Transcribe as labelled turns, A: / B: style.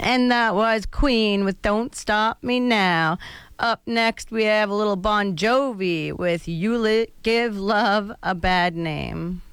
A: And that was Queen with Don't Stop Me Now. Up next, we have a little Bon Jovi with Give Love a Bad Name.